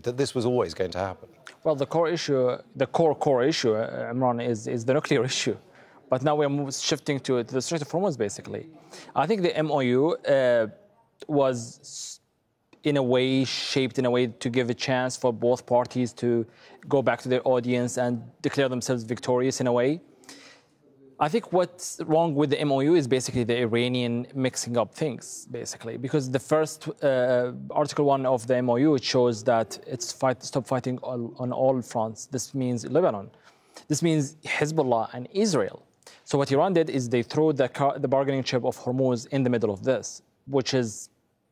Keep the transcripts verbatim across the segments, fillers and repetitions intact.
that this was always going to happen? Well, the core issue, the core core issue, uh, Imran, is, is the nuclear issue. But now we're move, shifting to, to the Strait of Hormuz, basically. I think the M O U uh, was, in a way, shaped in a way to give a chance for both parties to go back to their audience and declare themselves victorious in a way. I think what's wrong with the M O U is basically the Iranian mixing up things, basically, because the first uh, Article one of the M O U, it shows that it's fight, stop fighting on, on all fronts. This means Lebanon. This means Hezbollah and Israel. So what Iran did is they threw the, car, the bargaining chip of Hormuz in the middle of this, which is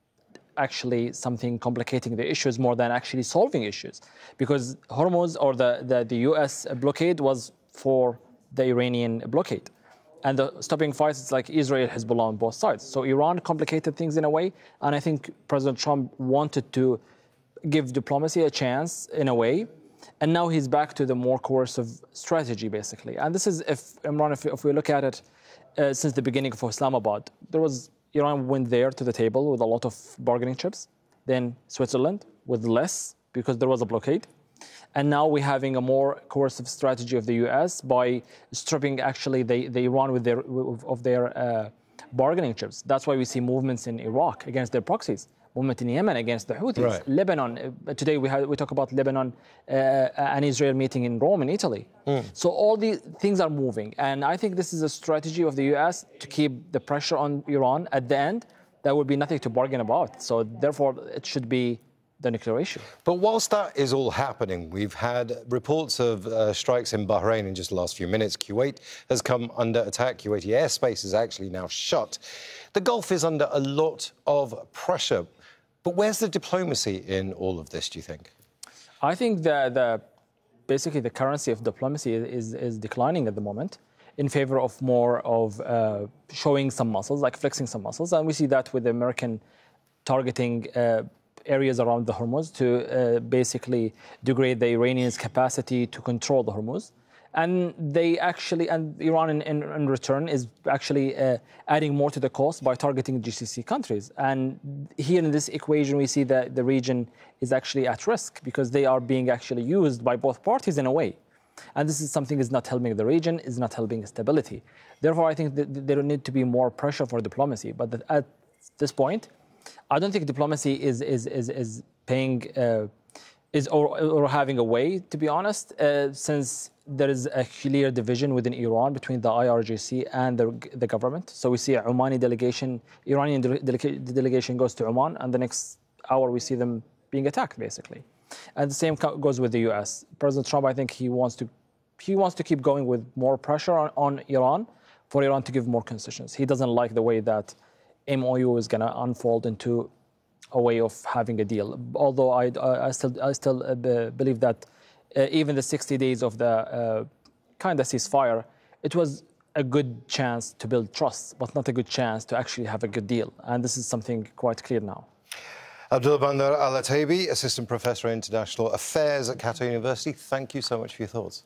actually something complicating the issues more than actually solving issues. Because Hormuz, or the, the, the U S blockade, was for the Iranian blockade. And the stopping fights, it's like Israel, Hezbollah on both sides. So Iran complicated things in a way, and I think President Trump wanted to give diplomacy a chance in a way, and now he's back to the more coercive strategy, basically. And this is, if Imran, if, if we look at it uh, since the beginning of Islamabad, there was, Iran went there to the table with a lot of bargaining chips, then Switzerland with less, because there was a blockade. And now we're having a more coercive strategy of the U S by stripping actually the, the Iran with their, of their uh, bargaining chips. That's why we see movements in Iraq against their proxies, movement in Yemen against the Houthis, right. Lebanon. Uh, today we, have, we talk about Lebanon uh, and Israel meeting in Rome in Italy. Mm. So all these things are moving. And I think this is a strategy of the U S to keep the pressure on Iran. At the end, there will be nothing to bargain about. So therefore, it should be the nuclear issue. But whilst that is all happening, we've had reports of uh, strikes in Bahrain in just the last few minutes. Kuwait has come under attack. Kuwaiti airspace is actually now shut. The Gulf is under a lot of pressure. But where's the diplomacy in all of this, do you think? I think that the, basically the currency of diplomacy is, is declining at the moment in favor of more of uh, showing some muscles, like flexing some muscles. And we see that with the American targeting uh, areas around the Hormuz to uh, basically degrade the Iranians' capacity to control the Hormuz. And they actually, and Iran in, in, in return is actually uh, adding more to the cost by targeting G C C countries. And here in this equation, we see that the region is actually at risk because they are being actually used by both parties in a way. And this is something is not helping the region, is not helping stability. Therefore, I think that there need to be more pressure for diplomacy. But that at this point, I don't think diplomacy is is is, is paying uh, is or, or having a way, to be honest, uh, since there is a clear division within Iran between the I R G C and the, the government. So we see a Omani delegation, Iranian de- de- delegation goes to Oman, and the next hour we see them being attacked, basically. And the same co- goes with the U S. President Trump, I think he wants to he wants to keep going with more pressure on, on Iran for Iran to give more concessions. He doesn't like the way that M O U is going to unfold into a way of having a deal. Although I, I still, I still uh, b- believe that uh, even the sixty days of the uh, kind of ceasefire, it was a good chance to build trust, but not a good chance to actually have a good deal. And this is something quite clear now. Abdullah Bandar Al-Ataibi, Assistant Professor of International Affairs at Qatar University, thank you so much for your thoughts.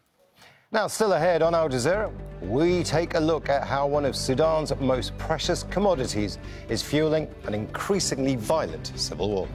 Now, still ahead on Al Jazeera, we take a look at how one of Sudan's most precious commodities is fueling an increasingly violent civil war.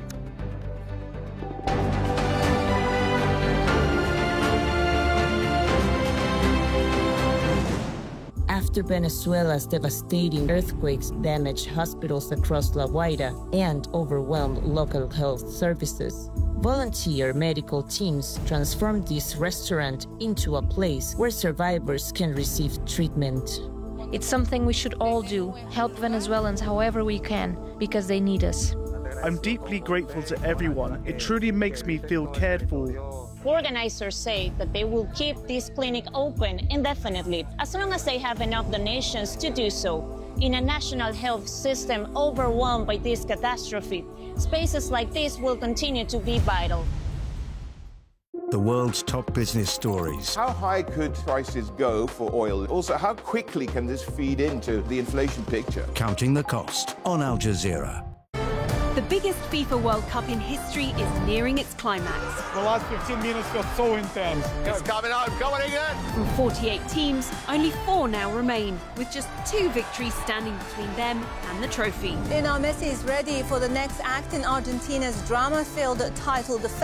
After Venezuela's devastating earthquakes damaged hospitals across La Guaira and overwhelmed local health services, volunteer medical teams transformed this restaurant into a place where survivors can receive treatment. It's something we should all do, help Venezuelans however we can, because they need us. I'm deeply grateful to everyone. It truly makes me feel cared for. Organizers say that they will keep this clinic open indefinitely, as long as they have enough donations to do so. In a national health system overwhelmed by this catastrophe, spaces like this will continue to be vital. The world's top business stories. How high could prices go for oil? Also, how quickly can this feed into the inflation picture? Counting the cost on Al Jazeera. The biggest FIFA World Cup in history is nearing its climax. The last fifteen minutes got so intense. It's coming home. Come on, England! From forty-eight teams, only four now remain, with just two victories standing between them and the trophy. Lionel Messi is ready for the next act in Argentina's drama-filled title defense.